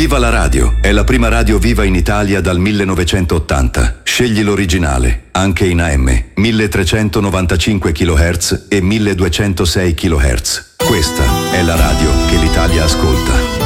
Viva la radio! È la prima radio viva in Italia dal 1980. Scegli l'originale, anche in AM, 1395 kHz e 1206 kHz. Questa è la radio che l'Italia ascolta.